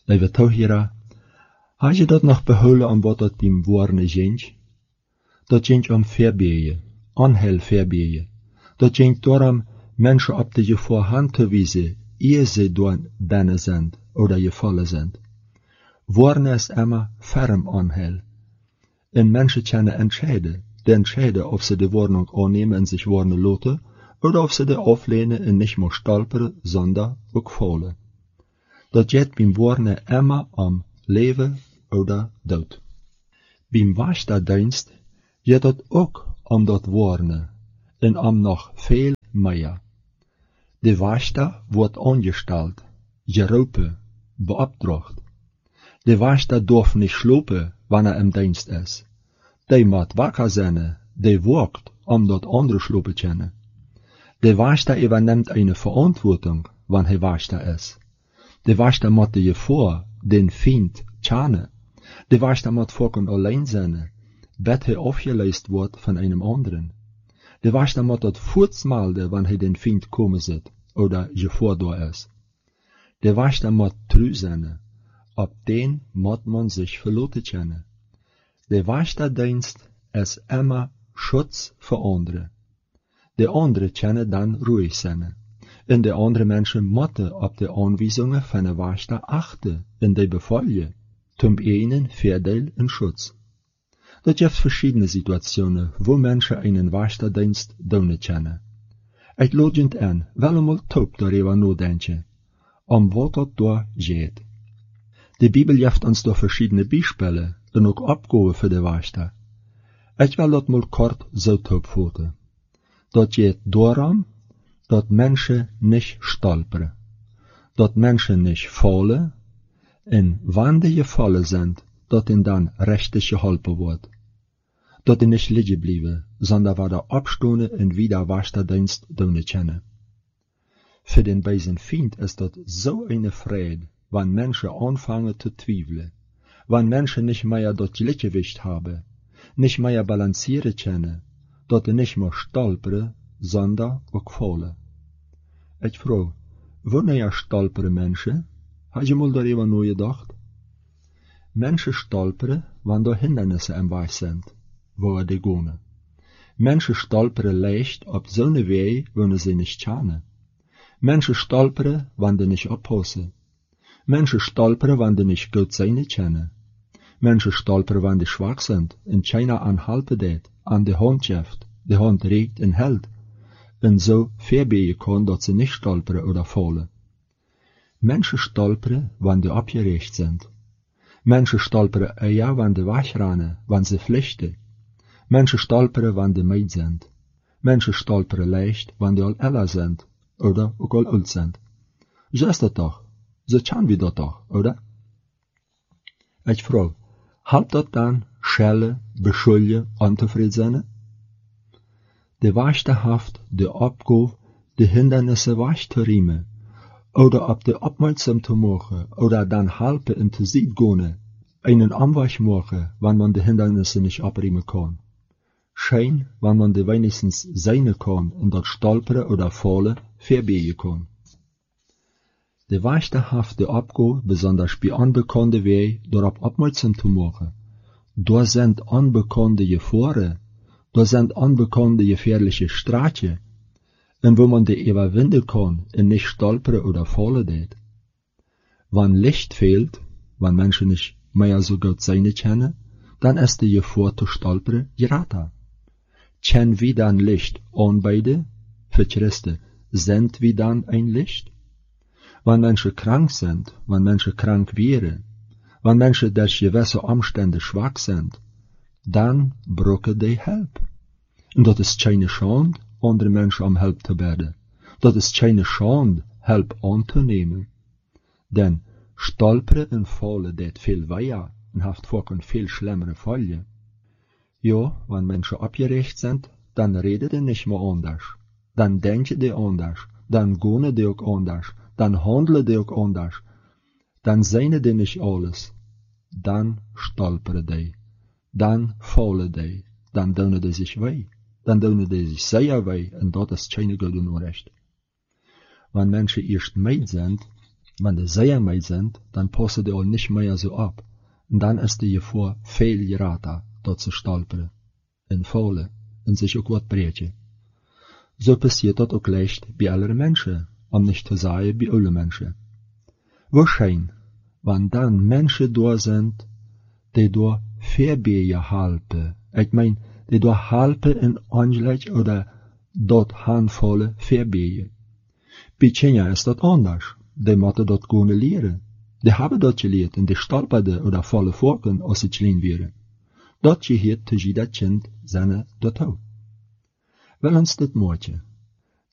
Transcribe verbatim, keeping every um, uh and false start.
Lieve toehira, had je dat nog behouden om wat dat beim woorden ging? Dat ging om verbeeën, onheil verbeeën. Dat ging daarom mensen op de je voorhand te wijzen, eer ze door binnen zijn, oder gevallen zijn. Woorden is immer ferm onheil. En mensen kunnen entscheiden, de entscheiden of ze de woorden aannemen en zich woorden laten, oder of ze de aflehnen en niet meer stolperen, zonder ook vallen. Dat gaat beim woorden immer om leven oder dood. Beim Waschdienst gaat het ook om dat woorden, en om nog veel meer. De Wachter wordt aangesteld, geroepen, beopdracht. De Wachter darf nicht slopen, wanneer er im Dienst is. Die moet wakker zijn, die wacht, om dat andere slopen te kunnen. De Wachter übernimmt eine Verantwortung, wanneer hij Wachter is. De Wachter moet je voor, den Feind, kennen. De Wachter moet volken alleen zijn, bet hij afgeleist wordt van einem anderen. De Wachter moet dat voortsmelden, wanneer hij den Feind komen zit, oder gevoordoor is. De Wachter moet trouw zijn, op den moet man zich verlaten kennen. De Wachtdienst is immer Schutz voor anderen. De anderen kunnen dan ruhig zijn. En de andere mensen moeten op de aanwijzingen van de Wachter achten en die bevolgen, zum einen Voordeel en Schutz. Dat heeft verschiedene situationen, wo mensen einen Wachtdienst doen kunnen. Ik laat je aan, wel eenmaal top daarover nadenken, om wat dat daar gaat. De Bibel geeft ons door verschiedene Beispiele en ook opgaven voor de Wachter. Ik wil dat mal kort zo opvatten. Dat gaat daarom, dat mensen niet stolperen, dat mensen niet vallen, en wanneer die gevallen zijn, dat hen dan rechtig geholpen wordt. Dat die niet liggen blijven, zonder waar de opstonden en wieder Wachtdienst doen kunnen. Voor den bijzen Feind is dat zo een vrede, wanneer mensen aanvangen te twijfelen, wanneer mensen niet meer dat Gleichgewicht hebben, nicht mehr balancieren können, dat er nicht mehr stolperen, zonder ook vallen. Ik vraag, wanneer stolperen mensen? Had je mal daarover nagedacht? Mensen stolperen, wanneer er hindernissen im Weg zijn, waar die gaan. Mensen stolperen leicht op zo'n weg, wanneer ze niet kennen. Mensen stolperen, wanneer niet oppassen. Mensen stolperen, wanneer niet goed zijn kennen. Menschen stolperen, wanneer die schwach sind, en keiner anhalten deed, an de hand geeft, de hand regt en hält, en zo verbeeën kan dat ze niet stolperen oder vallen. Menschen stolperen, wanneer die opgericht sind. Menschen stolperen eher, wanneer die wegrennen, wanneer ze vluchten. Menschen stolperen, wanneer die meid sind. Menschen stolperen leicht, wanneer die al älter sind, oder ook al oud sind. Zo is dat toch? Zo kennen we dat toch, oder? Ik vraag, helpt dat dan schellen, beschuldigen, ontevreden zijn? De Wachter heeft de opgave, de hindernissen weg te riemen, oder op de opmerksam te maken, oder dan helpen en te zien gaan, einen Anweg maken, wanneer man de hindernissen niet opriemen kan. Schein, wanneer man de wenigstens zijn kan en dat stolperen oder vallen verbeeën kan. De Wachter heeft de opgave, besonders bij onbekende wegen, daarop opmerksam te maken. Daar zijn onbekende Gefahren, daar zijn onbekende gefährliche Straatje, en wo man die überwinden kann en nicht stolperen oder fallen deed. Wann Licht fehlt, wann Menschen nicht mehr so gut sein können, dann ist die Gefahr zu stolperen geraten. Können wir dann Licht anbeide, für Christen, sind wir dann ein Licht? Wann Menschen krank sind, wann Menschen krank wären, wann Menschen durch gewisse Umstände schwach sind, dann brauchen die Hilfe. Und das ist keine Schande, andere Menschen um Hilfe zu beten. Das ist keine Schande, Hilfe anzunehmen. Denn stolperen und fallen deed viel weiter und hat vorkommen viel schlimmere Folgen. Ja, wenn Menschen abgerecht sind, dann reden die nicht mehr anders. Dann denken die anders. Dann gehen die auch anders. Dann handeln die auch anders. Dann zijn die nicht alles. Dann stolperen die. Dann fallen die. Dann doen die sich weh. Dann doen die sich sehr weh. Und dat is keine gute Nachricht. Wenn Menschen erst meid sind, Wenn die sehr mehr sind, dann passen die auch nicht mehr so ab. Und dann ist die Gefahr viel gerater, dort zu stolpern, in Fallen, und sich auch was brechen. So passiert das auch leicht bei allen Menschen, um nicht zu sagen bei allen Menschen. Wahrscheinlich, wenn dann Menschen da sind, die da Verbeje helfen, ich mein, die da helfen in Angeleid oder dort handvolle Verbeje. Bei Kenia ist das anders. Die moeten dat kunnen leren. Die hebben dat geleerd en die stolperden oder vallen vorken als ze klein waren. Dat geheert tussen dat kind zijn dat hou. Wel ons dit moordje.